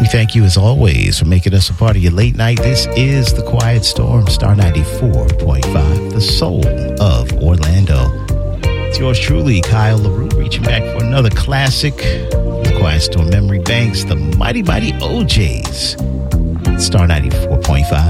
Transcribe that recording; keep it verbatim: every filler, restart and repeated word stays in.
We thank you as always for making us a part of your late night. This is The Quiet Storm, Star ninety-four point five, the soul of Orlando. It's yours truly, Kyle LaRue, reaching back for another classic. The Quiet Storm Memory Banks, the Mighty Mighty O Js. Star ninety-four point five.